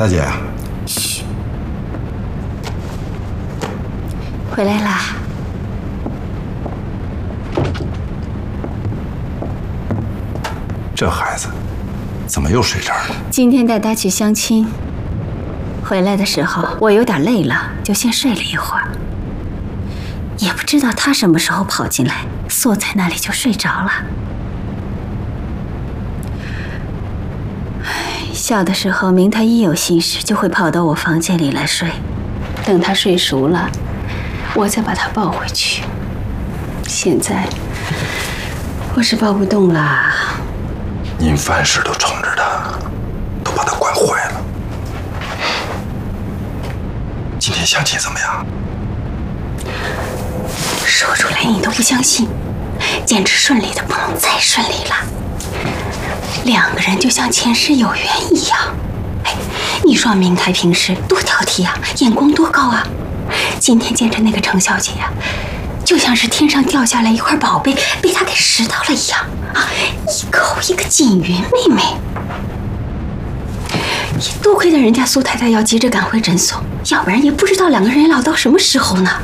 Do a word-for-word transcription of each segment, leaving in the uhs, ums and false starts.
大姐。 嘘，回来啦。 这孩子怎么又睡这儿了？ 今天带他去相亲，回来的时候我有点累了，就先睡了一会儿。也不知道他什么时候跑进来，缩在那里就睡着了。小的时候，明台一有心事就会跑到我房间里来睡，等他睡熟了，我再把他抱回去。现在我是抱不动了。 您凡事都宠着他，都把他惯坏了。今天相亲怎么样？ 说出来你都不相信，简直顺利的不能再顺利了。两个人就像前世有缘一样。哎，你说明台平时多挑剔啊，眼光多高啊！今天见着那个程小姐呀、啊，就像是天上掉下来一块宝贝，被她给拾到了一样啊！一口一个锦云妹妹。多亏了人家苏太太要急着赶回诊所，要不然也不知道两个人老到什么时候呢。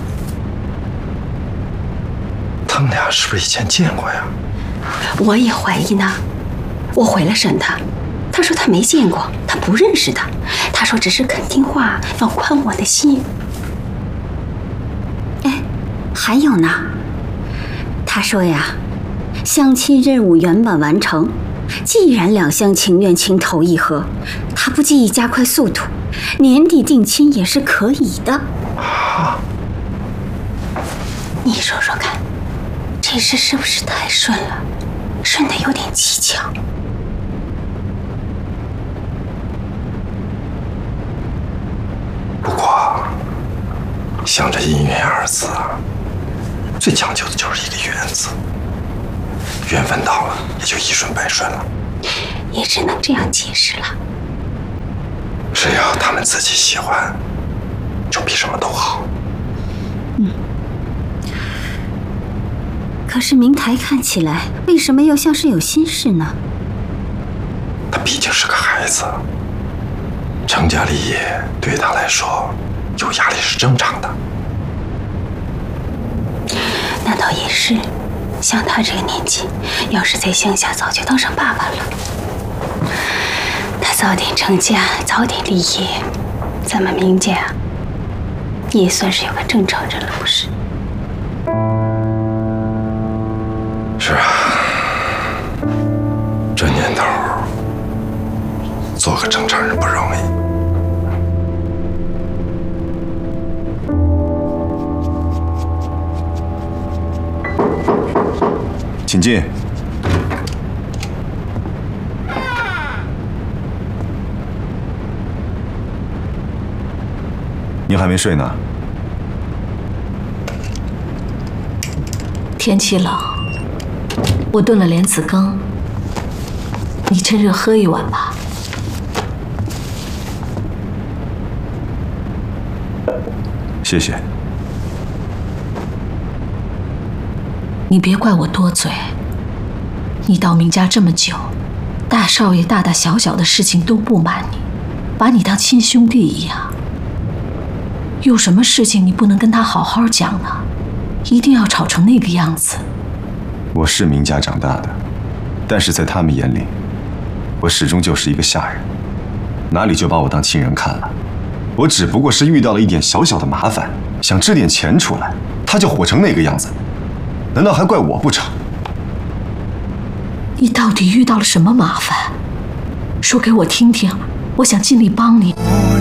他们俩是不是以前见过呀？ 我也怀疑呢。我回来审他，他说他没见过，他不认识他。他说只是肯听话，要宽我的心。哎，还有呢，他说呀，相亲任务圆满完成，既然两厢情愿情投意合，他不介意加快速度，年底定亲也是可以的。 啊！ 你说说看，这事是不是太顺了？顺得有点蹊跷。 不过，像这姻缘二字啊，最讲究的就是一个缘字。缘分到了，也就一顺百顺了。 也只能这样解释了。 只要他们自己喜欢，就比什么都好。 嗯。可是明台看起来为什么又像是有心事呢？ 他毕竟是个孩子，成家立业对他来说有压力是正常的。 那倒也是，像他这个年纪，要是在乡下早就当上爸爸了。他早点成家，早点立业，咱们明家也算是有个正常人了，不是？ 是啊，这年头做个正常人不容易。 请进。您还没睡呢？ 天气冷，我炖了莲子羹，你趁热喝一碗吧。 谢谢。 你别怪我多嘴。你到明家这么久，大少爷大大小小的事情都不瞒你，把你当亲兄弟一样。有什么事情你不能跟他好好讲呢？一定要吵成那个样子？ 我是明家长大的，但是在他们眼里，我始终就是一个下人，哪里就把我当亲人看了。我只不过是遇到了一点小小的麻烦，想支点钱出来，他就火成那个样子，难道还怪我不成？ 你到底遇到了什么麻烦？说给我听听，我想尽力帮你。